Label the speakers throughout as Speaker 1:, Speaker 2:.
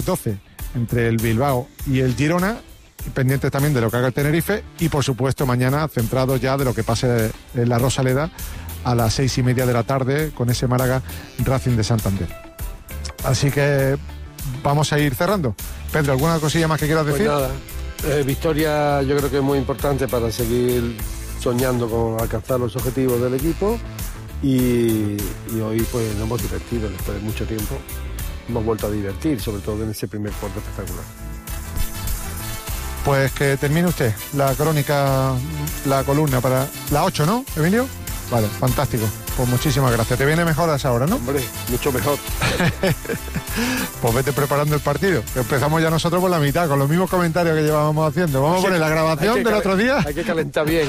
Speaker 1: 12 entre el Bilbao y el Girona, pendientes también de lo que haga el Tenerife, y por supuesto mañana centrados ya de lo que pase en la Rosaleda a las 6:30 de la tarde con ese Málaga Racing de Santander. Así que vamos a ir cerrando. Pedro, ¿alguna cosilla más que quieras decir?
Speaker 2: Pues nada, victoria yo creo que es muy importante para seguir soñando con alcanzar los objetivos del equipo, y hoy pues nos hemos divertido después de mucho tiempo. Hemos vuelto a divertir, sobre todo en ese primer cuarto espectacular.
Speaker 1: Pues que termine usted la crónica, la columna para la 8, ¿no, Emilio? Vale, fantástico. Pues muchísimas gracias. Te viene mejor a esa hora, ¿no?
Speaker 2: Hombre, mucho mejor.
Speaker 1: Pues vete preparando el partido. Empezamos ya nosotros por la mitad, con los mismos comentarios que llevábamos haciendo. Vamos a poner la grabación del otro día.
Speaker 2: Hay que calentar bien.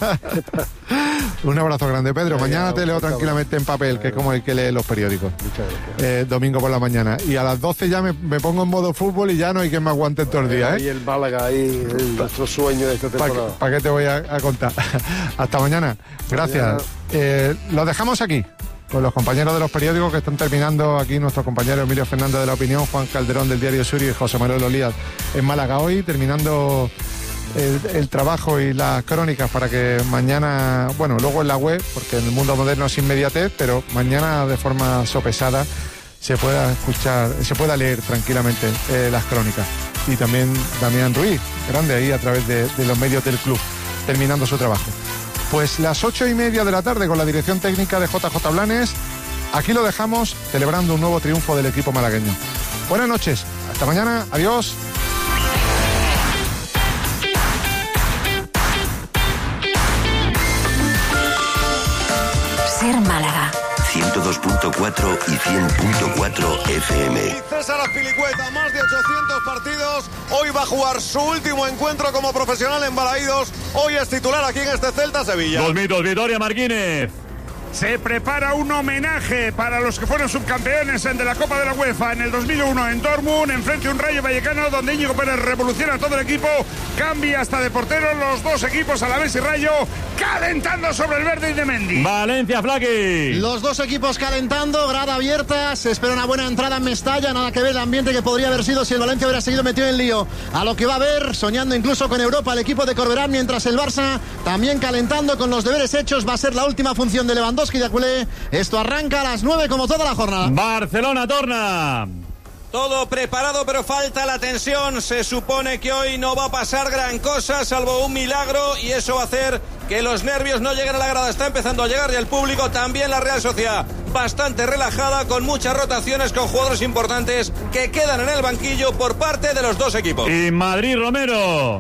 Speaker 1: Un abrazo grande, Pedro.
Speaker 2: Venga,
Speaker 1: mañana te leo tranquilamente en papel, que es como el que lee los periódicos.
Speaker 2: Muchas gracias.
Speaker 1: Domingo por la mañana. Y a las 12 ya me pongo en modo fútbol y ya no hay quien me aguante en todo el día,
Speaker 2: Y el Málaga ahí, nuestro sueño de esta temporada.
Speaker 1: ¿Para qué te voy a contar? Hasta mañana. Gracias. Lo dejamos aquí con los compañeros de los periódicos que están terminando aquí, nuestro compañero Emilio Fernández de La Opinión, Juan Calderón del Diario Sur y José Manuel Olías en Málaga hoy, terminando el trabajo y las crónicas para que mañana, bueno, luego en la web, porque en el mundo moderno es inmediatez, pero mañana de forma sopesada se pueda escuchar, se pueda leer tranquilamente las crónicas. Y también Damián Ruiz, grande ahí a través de los medios del club, terminando su trabajo. Pues las 8:30 de la tarde con la dirección técnica de JJ Blanes. Aquí lo dejamos celebrando un nuevo triunfo del equipo malagueño. Buenas noches, hasta mañana, adiós.
Speaker 3: Ser Málaga.
Speaker 4: 102.4 y 100.4 FM.
Speaker 5: Y César Azpilicueta, más de 800 partidos. Hoy va a jugar su último encuentro como profesional en Balaídos. Hoy es titular aquí en este Celta Sevilla.
Speaker 6: 2 minutos, Vitoria Martínez.
Speaker 7: Se prepara un homenaje para los que fueron subcampeones de la Copa de la UEFA en el 2001 en Dortmund, enfrente a un Rayo Vallecano donde Íñigo Pérez revoluciona todo el equipo, cambia hasta de portero los dos equipos, Alavés y Rayo, calentando sobre el verde y de Mendy.
Speaker 6: Valencia, Flaqui.
Speaker 8: Los dos equipos calentando, grada abierta, se espera una buena entrada en Mestalla, nada que ver el ambiente que podría haber sido si el Valencia hubiera seguido metido en lío. A lo que va a ver, soñando incluso con Europa, el equipo de Corberán, mientras el Barça también calentando con los deberes hechos, va a ser la última función de Lewandowski de Aculé. Esto arranca a las 9 como toda la jornada.
Speaker 6: Barcelona, Torna.
Speaker 9: Todo preparado, pero falta la tensión. Se supone que hoy no va a pasar gran cosa, salvo un milagro, y eso va a hacer que los nervios no lleguen a la grada. Está empezando a llegar ya el público, también la Real Sociedad bastante relajada, con muchas rotaciones, con jugadores importantes que quedan en el banquillo por parte de los dos equipos.
Speaker 6: Y Madrid, Romero.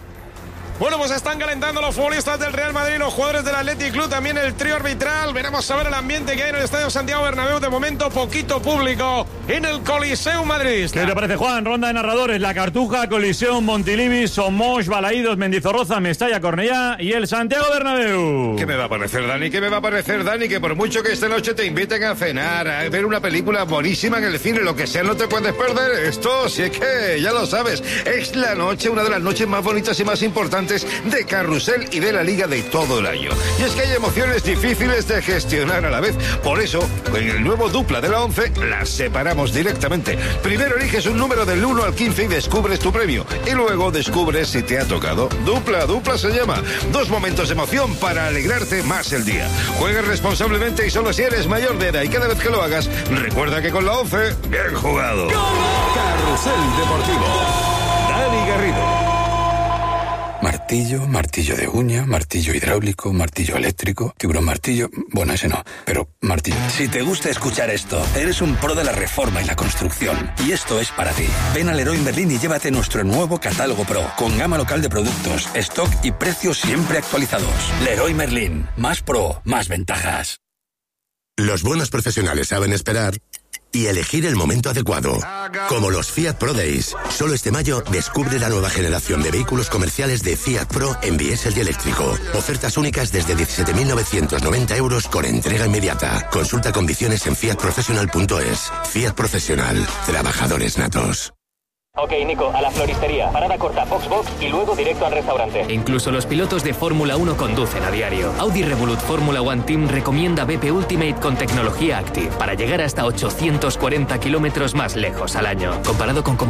Speaker 10: Bueno, pues están calentando los futbolistas del Real Madrid, los jugadores del Athletic Club, también el trío arbitral. Veremos a ver el ambiente que hay en el Estadio Santiago Bernabéu. De momento, poquito público en el Coliseum madridista.
Speaker 6: ¿Qué te parece, Juan? Ronda de narradores: La Cartuja, Coliseum, Montilivi, Somos, Balaídos, Mendizorroza, Mestalla, Cornellá y el Santiago Bernabéu.
Speaker 11: ¿Qué me va a parecer, Dani? ¿Qué me va a parecer, Dani? Que por mucho que esta noche te inviten a cenar, a ver una película buenísima en el cine, lo que sea, no te puedes perder esto. Si es que, ya lo sabes, es la noche, una de las noches más bonitas y más importantes de Carrusel y de la Liga de todo el año. Y es que hay emociones difíciles de gestionar a la vez. Por eso, en el nuevo Dupla de la 11, las separamos directamente. Primero eliges un número del 1 al 15 y descubres tu premio. Y luego descubres si te ha tocado. Dupla se llama. 2 momentos de emoción para alegrarte más el día. Juega responsablemente y solo si eres mayor de edad. Y cada vez que lo hagas, recuerda que con la 11, bien jugado.
Speaker 12: Carrusel Deportivo. Dani Garrido.
Speaker 13: Martillo de uña, martillo hidráulico, martillo eléctrico, tiburón martillo... Bueno, ese no, pero martillo.
Speaker 12: Si te gusta escuchar esto, eres un pro de la reforma y la construcción. Y esto es para ti. Ven al Leroy Merlin y llévate nuestro nuevo catálogo Pro, con gama local de productos, stock y precios siempre actualizados. Leroy Merlin. Más pro, más ventajas.
Speaker 14: Los buenos profesionales saben esperar y elegir el momento adecuado. Como los Fiat Pro Days. Solo este mayo descubre la nueva generación de vehículos comerciales de Fiat Pro en diésel y eléctrico. Ofertas únicas desde 17.990 euros con entrega inmediata. Consulta condiciones en fiatprofessional.es. Fiat Profesional. Trabajadores natos.
Speaker 3: Ok, Nico, a la floristería, parada corta, box y luego directo al restaurante.
Speaker 15: Incluso los pilotos de Fórmula 1 conducen a diario. Audi Revolut Fórmula One Team recomienda BP Ultimate con tecnología Active para llegar hasta 840 kilómetros más lejos al año. Comparado con